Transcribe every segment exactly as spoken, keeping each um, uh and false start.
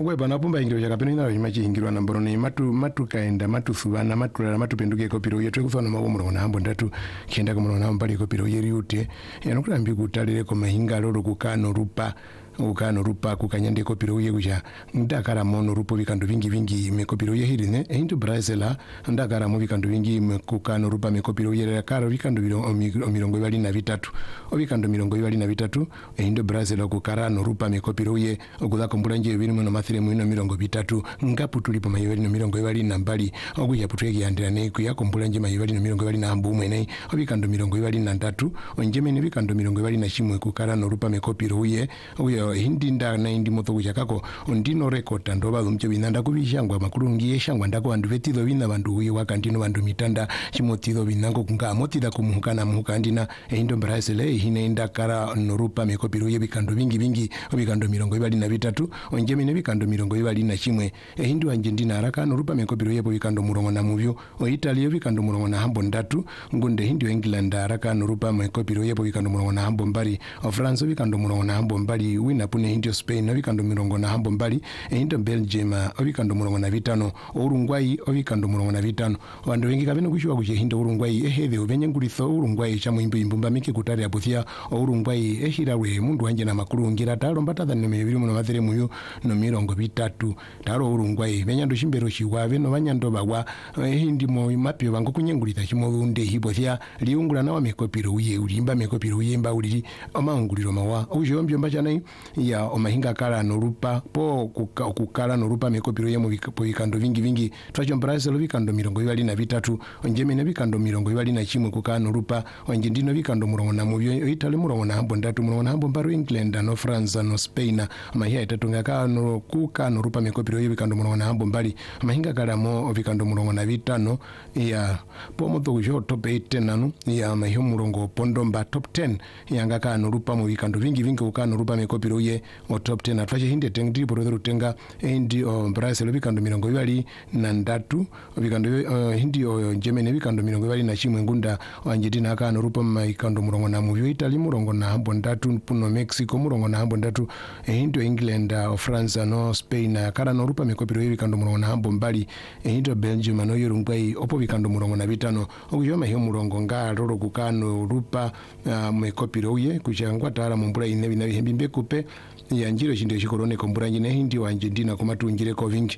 ogwe bana pumba ingiro yakapeno ina imachi ingiro namboro ne matu matu kaenda matu subana matu la matu penduke kopiro yetu kufana mawo murongo nambo ndatu kienda ko murongo nambo bali kopiro yeriute yanokulambi kutalire ko mahinga lolo kukano rupa ukano rupa kukanyande kopiro uye kuja ndakara mono rupo vikando vingi vingi mekopiro uye hirine into Brazil ndakara mo vikando vingi mekukano rupa mekopiro uye karo vikando mirongo ibali na vitatu ovikando mirongo ibali na vitatu into Brazil kukara no rupa mekopiro uye okuza kombulanje biri muno mathire muno mirongo vitatu ngapu tulipo mayibali no mirongo ibali na mbali okuya putweki yandirane kuya kombulanje mayibali no mirongo ibali na ambu mwene ovikando mirongo ibali na ndatu onjeme ni vikando mirongo ibali na shimwe kukara no rupa mekopiro uye okuya hindi nda na indi moto kuchakako ndino rekota ndo bazo mche binanda kubishangwa makulungi yeshangwa ndako bandu vetizo bina bandu uye wakandino bandu mitanda chimotizo binango kunga motida kumuhukana muhukandina indo Brazil hine indakara norupa mekopiro uye bikando bingi bingi bikando mirongo ibali na vitatu onjeme ne bikando mirongo ibali na chimwe hindu Argentina haraka norupa mekopiro uye bikando murongo na muvyo o Italy bikando murongo na hambo ndatu ngunde hindu England haraka norupa mekopiro uye bikando murongo na hambo mbali o France bikando murongo na hambo mbali wina pune hindu Spain obikando mirongo na hambo mbali hindu Belgium obikando murongo na vitano Uruguay obikando murongo na vitano bandu wengi kabeno kushwa kuche hindu Uruguay eheve ubenye ngulitho Uruguay chamu imbu imbumba miki kutari aputhia Uruguay ehirawe mundu wanje na makulungira talo mbataza ne mebiri muno mathire muyo no mirongo vitatu talo Uruguay benyando shimbero shiwawe no banyando bagwa hindi mo mapyo bango kunyengulitha chimolunde hibothia liungula na wamekopiro uye ulimba mekopiro uye mba ulili omanguliro mawa ujo mbyo mbacha nai ya omahinga kala norupa po kukala norupa mekopiro ye mu bikando vingi vingi twacho Brazil bikando mirongo ibali na vitatu onjeme ne bikando mirongo ibali na chimwe kukala norupa onje ndino bikando murongo na mubyo Italy murongo na hambo ndatu murongo na hambo mbaro England no France no Spain amahiya etatu ngaka no kuka norupa mekopiro ye bikando murongo na hambo mbali amahinga kala mo bikando murongo na vitano ya po moto kujo top eight nanu ya amahiyo murongo pondomba top ten yanga ka norupa mu bikando vingi vingi kukala norupa mekopiro ye o top ten atwache hindi tengdi porodero tenga hindi o Brazil bikando mirongo ibali na ndatu bikando uh, hindi o Germany bikando mirongo ibali na chimwe ngunda Argentina aka norupa maikando murongo na muvyo Italy murongo na hambo ndatu puno Mexico murongo na hambo ndatu hindi England o France no Spain akara norupa mekopiro bikando murongo na hambo mbali hindi Belgium no Uruguay opo bikando murongo na vitano okujoma hiyo murongo nga roro kukano rupa uh, mekopiro ye kuchangwa tara mumbula inebi na bihembi mbekupe ya njiro chinde chikorone kombura njine hindi wa Argentina kumatungire ko vingi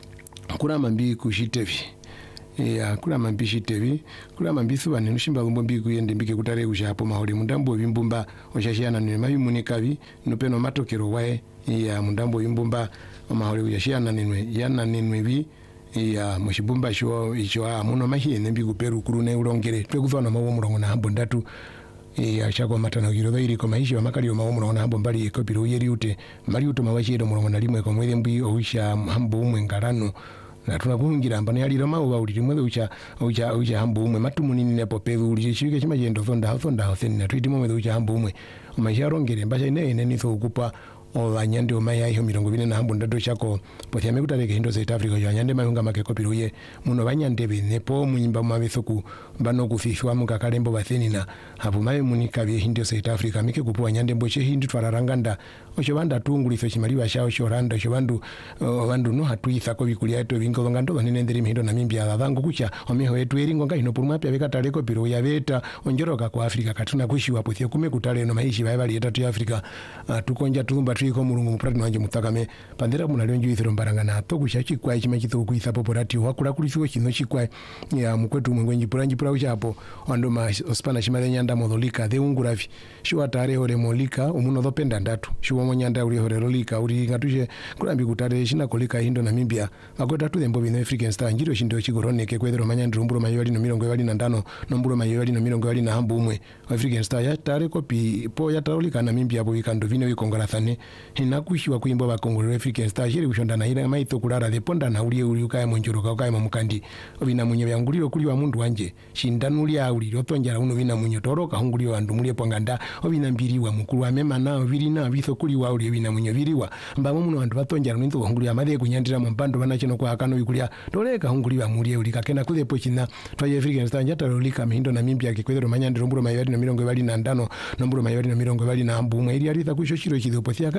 kula mambi kushitevi ya kula mambi shitevi kula mambi suba ne nushimba gombo mbi kuyende mbike kutare ushapo maholi mundambo bimbumba oshashiana ne mabi munikavi nopeno matokero wae ya mundambo bimbumba maholi uyashiana nenwe yana nenwe bi ya mushibumba sho icho muno mahiye nembi kuperu kurune urongere twekuvana mawo murongo na hambo ndatu ya chako matana giro dhairi ko maishi wa makali mawo murongo na hambo mbali ekopiro yeri ute mbali ute mawashiro murongo na limwe ko mwere mbi oisha hambo umwe ngarano na tunakungira ambane yali rama wa uli mwe ucha ucha ucha hambo umwe matumunini nepo pevu uli chike chima jendo thonda thonda hotheni na twiti mwe ucha hambo umwe maisha rongere mbasha ine ine nitho kupa o anyande o maya hiyo mirongo bine na hambo ndado chako pothia mekutareke hindo South Africa yo anyande mayunga makekopiro ye muno banyande benepo munyimba mabithuku bano kufishwa mukakalembo batheni na hapo maye munika bye hindo South Africa mike kupu anyande mboche hindi twararanganda ocho banda tungulifo chimaliwa shao shoranda ocho bandu uh, bandu no hatuitha ko bikulia eto bingo ngando banene ndiri mihindo na mimbi ya bangu kucha omeho etu eringo nga hino puruma pya bekatale ko piro ya beta onjoroka kwa Afrika katuna kushiwa pothia kume kutale no maishi baye bali etatu ya Afrika uh, tukonja tulumba twiko mulungu muprati wanje mutakame pandera munalyo njuyithiro mbaranga na to kushachi kwa chima chitho kuitha poporati wakula kulifiwo chino chikwa ya mukwetu mwengi puranji pura uchapo wando ma ospana chimale nyanda modolika de unguravi shuwa tare hore molika umuno dopenda ndatu shuwa monyanda uri hore rolika uri ngatuje kulambi kutare china kolika hindo na Namibia akota tu dembo bino African Star njiro chindo chigorone ke kwedero manyandru mburo mayali no mirongo yali na ndano no mburo mayali no mirongo yali na hambu umwe African Star ya tare kopi po ya tarolika na Namibia bo ikando vino ikongora thane hinakushiwa kuimbo bakongolero African Star shiri kushonda na ira maito kulala de ponda na uli uli ukaya monjoroka ukaya mukandi obina munyo byanguliro kuli wa mundu wanje shindanuli ya uli otonjara uno bina munyo toroka hunguliro andu mulie ponganda obina mbiriwa mukuru amema na birina bitho kuli wa uli bina munyo biriwa mbamo muno andu batonjara ninto hunguliro amade kunyandira mu mpando bana chino kwa akano bikulia toleka hunguliro mulie uli kakena kule pochina twaye African Star njata lolika mihindo na mimbi yakikwedero manyandiro mburo mayali na mirongo yali na ndano no mburo mayali na mirongo yali na hambu umwe ili aritha kusho shiro chido pothia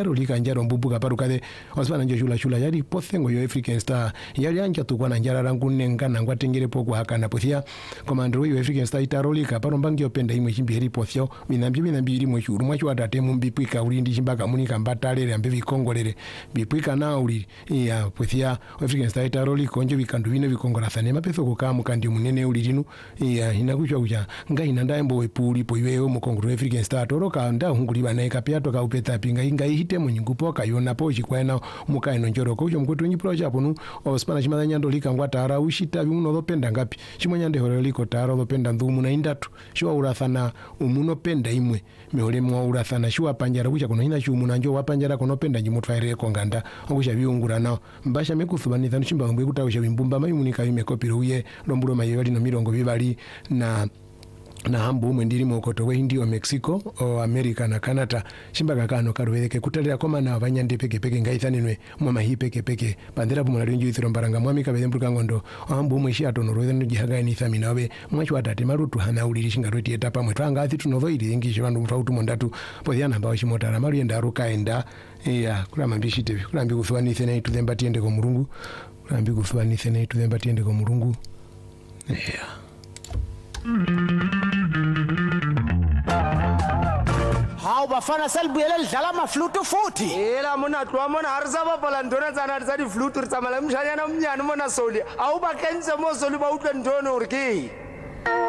ngaro lika njaro mbubuka parukade osana njo shula shula yali pothengo yo African Star yali anja tukwana njara rangu nengana ngwatengere poku hakana pothia komandro yo African Star itarolika parombangi openda imwe chimbi heri pothio minambi minambi iri mwe shuru mwacho atate mumbipwika ulindi chimbaka munika mbatalere ambe vikongolere bipwika na uli ya pothia African Star itarolika onje vikandu vine vikongora thane mapeso kukamu kandi munene uli linu ya inakuchwa kucha nga inanda mbo wepuli po iwe mukongoro African Star toroka nda hunguliba na ikapia toka upeta pinga inga ihite munyingupo kayona po chikwena mukaino njoro ko mkutu nyipro chapo nu ospana chimanya nyando lika ngwatara ushita bimuno dopenda ngapi chimanya ndehoro liko taro dopenda ndumu na indatu shwa urathana umuno penda imwe meole mwa urathana shwa panjara kucha kono hina chumu na njo wapanjara kono penda njimutwaire konganda okusha biungura nao mbasha mekuthubanitha nchimba ngwe kutausha bimbumba mayimunika imekopiro uye lombulo mayebali no mirongo bibali na na hambu umwe ndiri mokoto we ndio Mexico o America na Canada chimbaga kano karweke kutalira koma na abanyande peke peke ngaithanenwe mwa hi peke peke bandera bumula rinju ithiro mbaranga mwami kabembuka ngondo hambu umwe shi atonorwe no gihaga ni thamina we mwacho atate marutu hana uliri shingarweti eta pamwe twanga athi tunovoiri engishe vandu mutautu mondatu podhiana mbawo chimotara maru yenda rukaenda ya kurama mbishite kurambi kuthwanithe na itu themba tiende ko Mulungu kurambi kuthwanithe na itu themba tiende ko Mulungu yeah. Hau bafana selbu yele dala maflutu futhi ela mona twa mona harisaba pala ndona tsana tsa di flutu tsa mala mshanya na mnyane mona soli au ba kense mo soli ba utlwa ntono urki